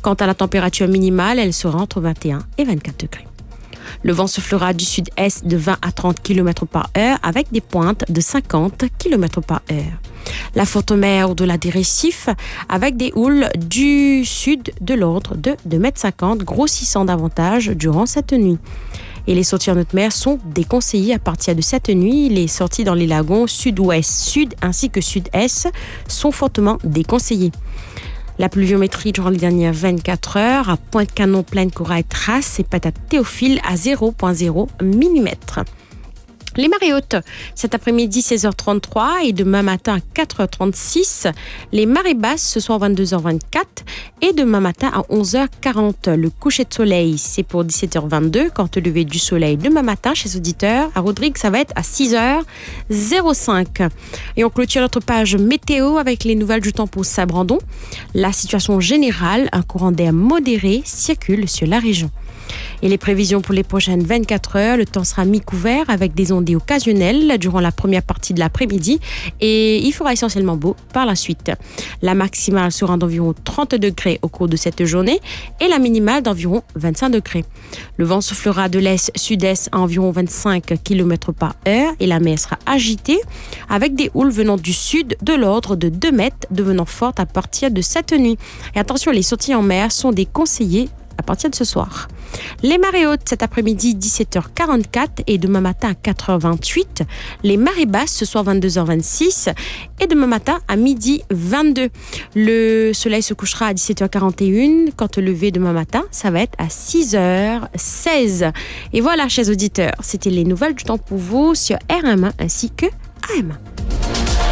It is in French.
Quant à la température minimale, elle sera entre 21 et 24 degrés. Le vent soufflera du sud-est de 20 à 30 km par heure avec des pointes de 50 km par heure. La forte mer au-delà des récifs avec des houles du sud de l'ordre de 2,50 m grossissant davantage durant cette nuit. Et les sorties en haute mer sont déconseillées à partir de cette nuit. Les sorties dans les lagons sud-ouest, sud ainsi que sud-est sont fortement déconseillées. La pluviométrie durant les dernières 24 heures à Pointe-Canon, Plaine, Corail, Trace et Théophile à 0,0 mm. Les marées hautes, cet après-midi 16h33 et demain matin à 4h36. Les marées basses ce soir 22h24 et demain matin à 11h40. Le coucher de soleil, c'est pour 17h22. Quant au lever du soleil demain matin chez les auditeurs, à Rodrigue, ça va être à 6h05. Et on clôture notre page météo avec les nouvelles du temps pour Saint-Brandon. La situation générale, un courant d'air modéré circule sur la région. Et les prévisions pour les prochaines 24 heures, le temps sera mi-couvert avec des ondées occasionnelles durant la première partie de l'après-midi et il fera essentiellement beau par la suite. La maximale sera d'environ 30 degrés au cours de cette journée et la minimale d'environ 25 degrés. Le vent soufflera de l'est-sud-est à environ 25 km par heure et la mer sera agitée avec des houles venant du sud de l'ordre de 2 mètres devenant fortes à partir de cette nuit. Et attention, les sorties en mer sont déconseillées à partir de ce soir. Les marées hautes cet après-midi 17h44 et demain matin à 4h28. Les marées basses ce soir 22h26 et demain matin à midi 22. Le soleil se couchera à 17h41. Quant au lever demain matin, ça va être à 6h16. Et voilà, chers auditeurs, c'était les nouvelles du temps pour vous sur RM1 ainsi que AM1.